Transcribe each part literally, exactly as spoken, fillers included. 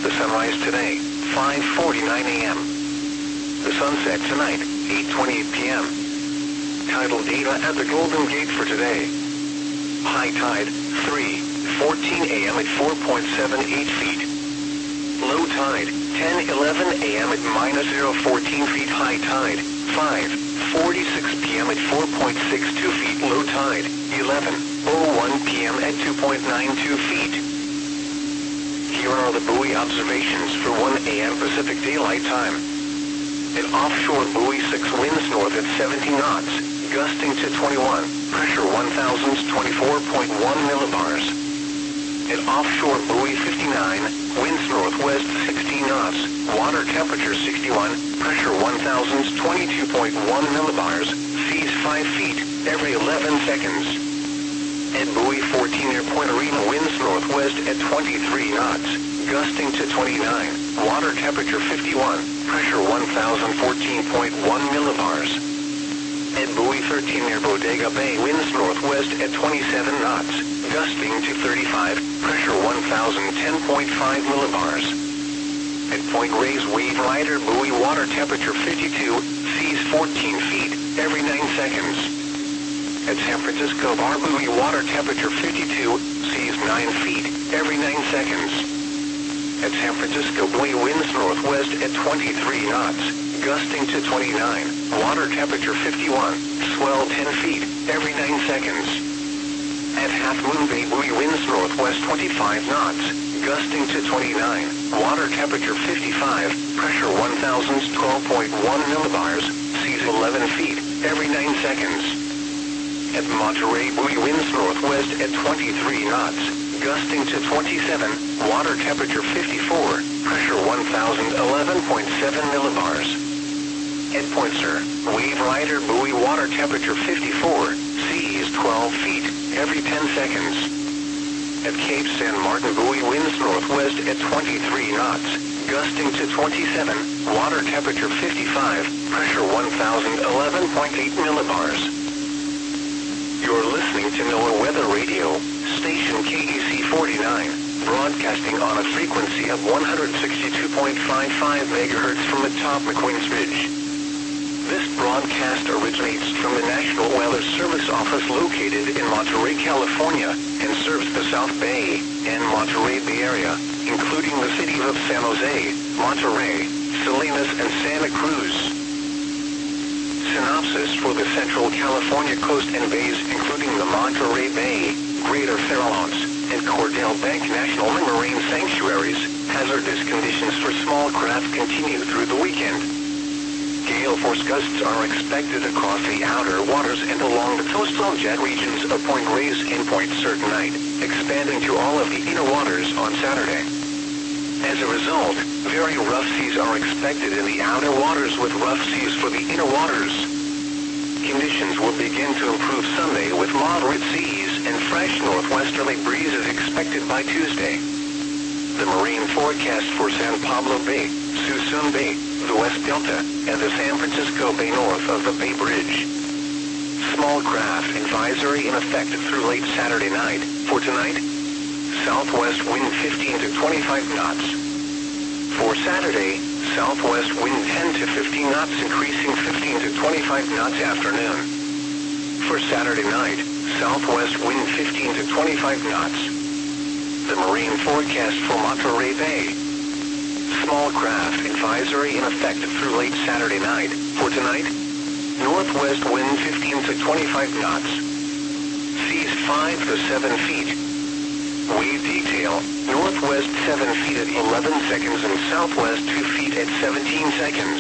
The sunrise today, five forty-nine a m The sunset tonight, eight twenty-eight p m Tidal data at the Golden Gate for today. High tide, three fourteen a m at four point seven eight feet. Low tide, ten eleven a m at minus zero fourteen feet. High tide, five forty-six p m at four point six two feet. Low tide, eleven oh one p m at two point nine two feet. Here are the buoy observations for one a m Pacific Daylight Time. At offshore buoy six, winds north at seventeen knots, gusting to twenty-one, pressure one thousand twenty-four point one millibars. At offshore buoy fifty-nine, winds northwest sixteen knots, water temperature sixty-one, pressure one thousand twenty-two point one millibars, seas five feet, every eleven seconds. At buoy fourteen near Point Arena, winds northwest at twenty-three knots, gusting to twenty-nine, water temperature fifty-one, pressure one thousand fourteen point one millibars. At buoy thirteen near Bodega Bay, winds northwest at twenty-seven knots, gusting to thirty-five, pressure one thousand ten point five millibars. At Point Reyes Wave Rider buoy, water temperature fifty-two, seas fourteen feet, every nine seconds. At San Francisco Bar buoy, water temperature fifty-two, seas nine feet, every nine seconds. At San Francisco buoy, winds northwest at twenty-three knots, gusting to twenty-nine, water temperature fifty-one, swell ten feet, every nine seconds. At Half Moon Bay buoy, winds northwest twenty-five knots, gusting to twenty-nine, water temperature fifty-five, pressure one thousand twelve point one millibars, seas eleven feet, every nine seconds. At Monterey buoy, winds northwest at twenty-three knots, gusting to twenty-seven, water temperature fifty-four, pressure one thousand eleven point seven millibars. At Point Sur, Wave Rider buoy, water temperature fifty-four, seas twelve feet, every ten seconds. At Cape San Martin buoy, winds northwest at twenty-three knots, gusting to twenty-seven, water temperature fifty-five, pressure one thousand eleven point eight millibars. You're listening to NOAA Weather Radio, station K E C forty-nine, broadcasting on a frequency of one hundred sixty-two point five five megahertz from atop McQueen's Ridge. This broadcast originates from the National Weather Service office located in Monterey, California, and serves the South Bay and Monterey Bay Area, including the cities of San Jose, Monterey, Salinas, and Santa Cruz. Synopsis for the Central California coast and bays, including the Monterey Bay, Greater Farallones, and Cordell Bank National Marine Sanctuaries. Hazardous conditions for small craft continue through the weekend. Gale force gusts are expected across the outer waters and along the coastal jet regions of Point Reyes and Point Sur tonight, expanding to all of the inner waters on Saturday. As a result, very rough seas are expected in the outer waters with rough seas for the inner waters. Conditions will begin to improve Sunday with moderate seas and fresh northwesterly breezes expected by Tuesday. The marine forecast for San Pablo Bay, Suisun Bay, the West Delta, and the San Francisco Bay north of the Bay Bridge. Small craft advisory in effect through late Saturday night. For tonight, southwest wind fifteen to twenty-five knots. For Saturday, southwest wind ten to fifteen knots, increasing fifteen to twenty-five knots afternoon. For Saturday night, southwest wind fifteen to twenty-five knots. The marine forecast for Monterey Bay. Small craft advisory in effect through late Saturday night. For tonight, northwest wind fifteen to twenty-five knots. Seas five to seven feet. Wave detail, northwest seven feet at eleven seconds and southwest two feet at seventeen seconds.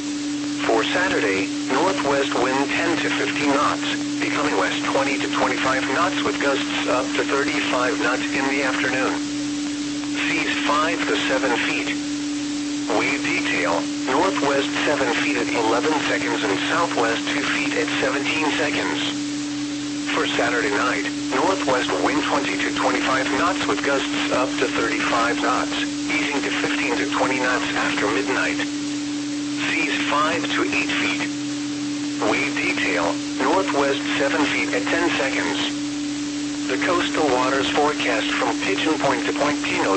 For Saturday, northwest wind ten to fifteen knots, becoming west twenty to twenty-five knots with gusts up to thirty-five knots in the afternoon. Seas five to seven feet. Wave detail, northwest seven feet at eleven seconds and southwest two feet at seventeen seconds. For Saturday night, northwest wind twenty to twenty-five knots with gusts up to thirty-five knots, easing to fifteen to twenty knots after midnight. Seas five to eight feet. Wave detail, northwest seven feet at ten seconds. The coastal waters forecast from Pigeon Point to Point Pino